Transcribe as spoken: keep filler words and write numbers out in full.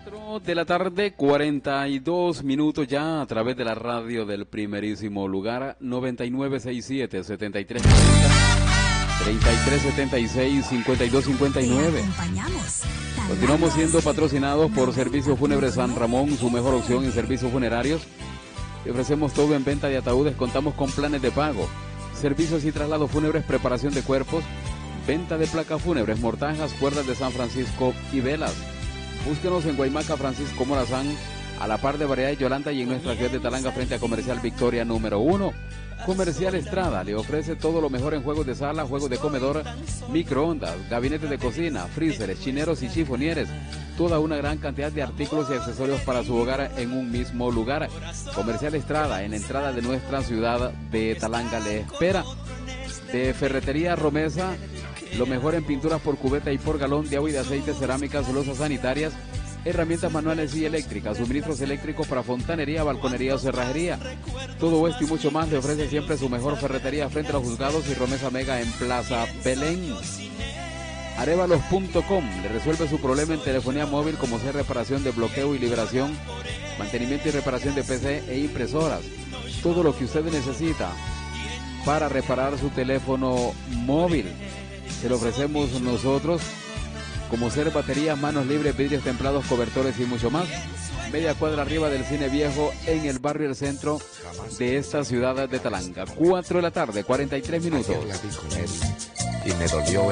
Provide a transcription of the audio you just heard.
cuatro de la tarde, cuarenta y dos minutos ya a través de la radio del primerísimo lugar, noventa y nueve sesenta y siete, setenta y tres cuarenta, treinta y tres setenta y seis, cincuenta y dos cincuenta y nueve. Continuamos siendo patrocinados por Servicios Fúnebres San Ramón, su mejor opción en servicios funerarios. Y ofrecemos todo en venta de ataúdes, contamos con planes de pago, servicios y traslados fúnebres, preparación de cuerpos, venta de placas fúnebres, mortajas, cuerdas de San Francisco y velas. Búsquenos en Guaymaca, Francisco Morazán, a la par de Variedad Yolanda y en nuestra ciudad de Talanga frente a Comercial Victoria número uno. Comercial Estrada le ofrece todo lo mejor en juegos de sala, juegos de comedor, microondas, gabinetes de cocina, freezers, chineros y chifonieres. Toda una gran cantidad de artículos y accesorios para su hogar en un mismo lugar. Comercial Estrada, en la entrada de nuestra ciudad de Talanga, le espera. De Ferretería Romesa, lo mejor en pinturas por cubeta y por galón de agua y de aceite, cerámicas, losas sanitarias, herramientas manuales y eléctricas, suministros eléctricos para fontanería, balconería o cerrajería. Todo esto y mucho más le ofrece siempre su mejor ferretería frente a los juzgados y Romesa Mega en Plaza Belén. Arevalos punto com le resuelve su problema en telefonía móvil, como sea reparación de bloqueo y liberación, mantenimiento y reparación de P C e impresoras. Todo lo que usted necesita para reparar su teléfono móvil se lo ofrecemos nosotros, como ser baterías, manos libres, vidrios templados, cobertores y mucho más. Media cuadra arriba del Cine Viejo en el barrio del centro de esta ciudad de Talanga. cuatro de la tarde, cuarenta y tres minutos. Y me dolió